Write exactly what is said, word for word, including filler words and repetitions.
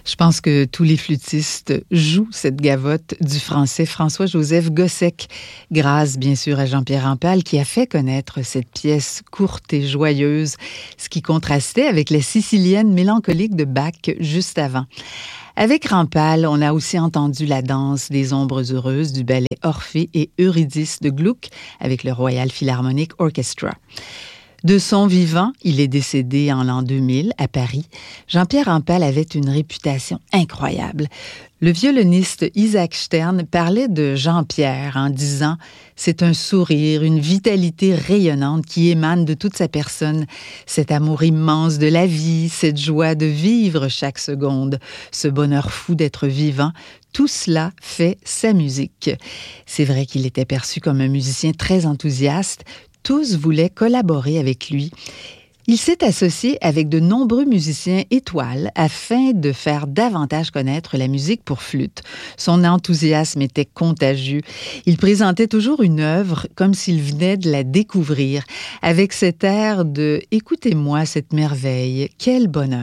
Je pense que tous les flûtistes jouent cette gavotte du français François-Joseph Gossec, grâce bien sûr à Jean-Pierre Rampal qui a fait connaître cette pièce courte et joyeuse, ce qui contrastait avec la sicilienne mélancolique de Bach juste avant. Avec Rampal, on a aussi entendu la danse des ombres heureuses du ballet Orphée et Eurydice de Gluck avec le Royal Philharmonic Orchestra. De son vivant, il est décédé en l'an deux mille à Paris. Jean-Pierre Rampal avait une réputation incroyable. Le violoniste Isaac Stern parlait de Jean-Pierre en disant « C'est un sourire, une vitalité rayonnante qui émane de toute sa personne, cet amour immense de la vie, cette joie de vivre chaque seconde, ce bonheur fou d'être vivant, tout cela fait sa musique. » C'est vrai qu'il était perçu comme un musicien très enthousiaste. Tous voulaient collaborer avec lui. Il s'est associé avec de nombreux musiciens étoiles afin de faire davantage connaître la musique pour flûte. Son enthousiasme était contagieux. Il présentait toujours une œuvre comme s'il venait de la découvrir, avec cet air de « Écoutez-moi cette merveille, quel bonheur !»